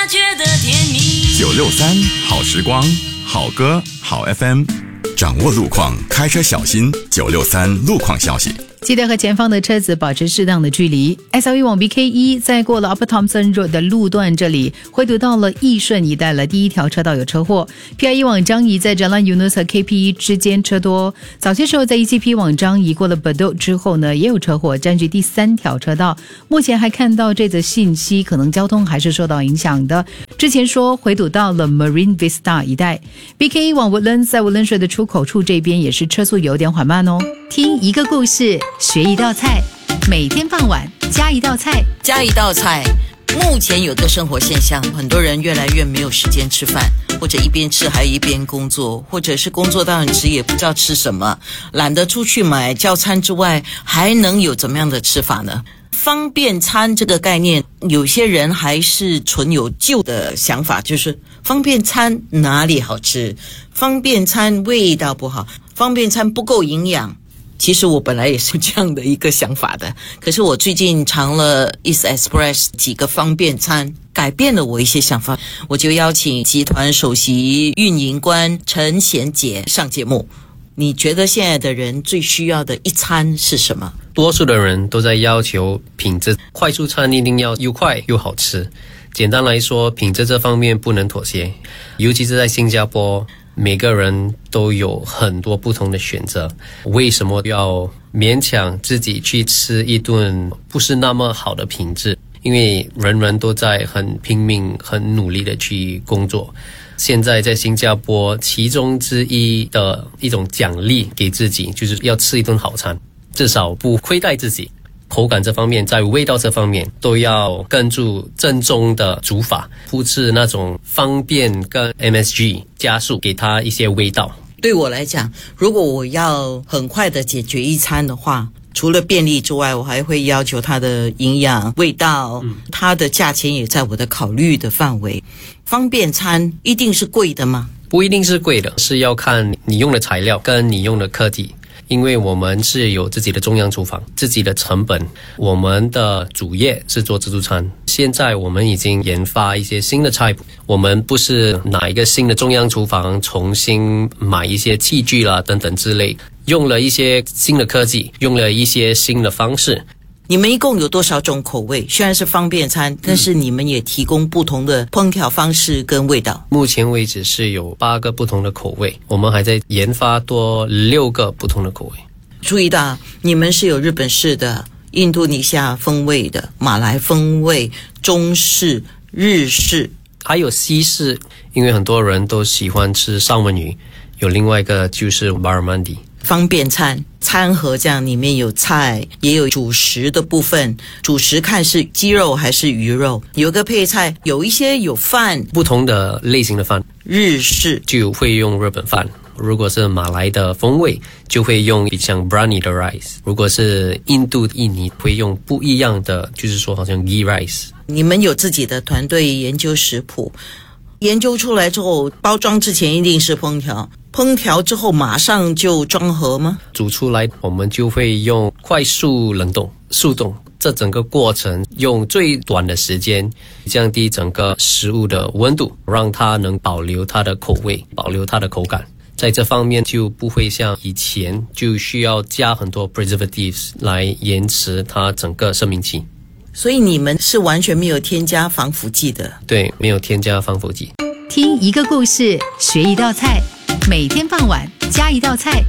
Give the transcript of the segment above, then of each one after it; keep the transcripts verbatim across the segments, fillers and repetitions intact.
他觉得甜蜜。 九六三好时光，好歌好 F M， 掌握路况，开车小心。九六三路况消息。 记得和前方的车子保持适当的距离。 S L E 往 B K 一 在过了 Upper Thomson Road 的路段这里回堵到了义顺一带了，第一条车道有车祸。 P I 一 往张仪在 Jalan Yunus 和 K P 一 之间车多。早些时候在 E C P 往张仪过了 Bedok 之后呢，也有车祸，占据第三条车道。目前还看到这则信息，可能交通还是受到影响的。之前说回堵到了 Marine Vista 一带。 B K 一 往 Woodlands 在 Woodlands 水的出口处这边也是车速有点缓慢哦。听一个故事，学一道菜，每天傍晚加一道菜， 加一道菜。目前有个生活现象，很多人越来越没有时间吃饭，或者一边吃还一边工作，或者是工作到很迟也不知道吃什么，懒得出去买叫餐之外，还能有怎么样的吃法呢？方便餐这个概念，有些人还是存有旧的想法，就是方便餐哪里好吃，方便餐味道不好，方便餐不够营养。其实我本来也是这样的一个想法的，可是我最近尝了 East Express 几个方便餐，改变了我一些想法。我就邀请集团首席运营官陈贤杰上节目。你觉得现在的人最需要的一餐是什么？ 多数的人都在要求品质，快速餐一定要又快又好吃。简单来说，品质这方面不能妥协，尤其是在新加坡，每个人都有很多不同的选择，为什么要勉强自己去吃一顿不是那么好的品质？因为人人都在很拼命很努力的去工作。现在在新加坡，其中之一的一种奖励给自己，就是要吃一顿好餐，至少不亏待自己。口感这方面，在味道这方面都要跟住正宗的煮法，不是那种方便跟 M S G 加速给它一些味道。 对我来讲，如果我要很快的解决一餐的话，除了便利之外，我还会要求它的营养、味道，嗯、它的价钱也在我的考虑的范围。方便餐一定是贵的吗？ 不一定是贵的，是要看你用的材料跟你用的课题。因为我们是有自己的中央厨房，自己的成本，我们的主业是做自助餐。现在我们已经研发一些新的菜谱，我们不是拿一个新的中央厨房重新买一些器具啦等等之类，用了一些新的科技，用了一些新的方式。 你们一共有多少种口味？虽然是方便餐，但是你们也提供不同的烹调方式跟味道。 目前为止是有八个不同的口味，我们还在研发多六个不同的口味。 注意到你们是有日本式的、印度尼西亚风味的、马来风味、中式、日式， 还有西式，因为很多人都喜欢吃三文鱼。有另外一个就是 barramundi。 方便餐餐盒这样，里面有菜也有主食的部分，主食看是鸡肉还是鱼肉，有个配菜，有一些有饭， 不同的类型的饭。 日式就会用日本饭，如果是马来的风味就会用像 brownie 的 rice， 如果是印度印尼会用不一样的，就是说好像 ghee rice。 你们有自己的团队研究食谱，研究出来之后包装之前一定是烹调，烹调之后马上就装盒吗？ 煮出来我们就会用快速冷冻速冻，这整个过程用最短的时间降低整个食物的温度，让它能保留它的口味，保留它的口感。在这方面就不会像以前就需要加很多 preservatives 来延迟它整个生命期。 所以你们是完全没有添加防腐剂的？ 对，没有添加防腐剂。 听一个故事，学一道菜，每天傍晚加一道菜。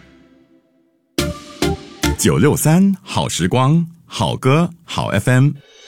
九六三好时光，好歌好 F M。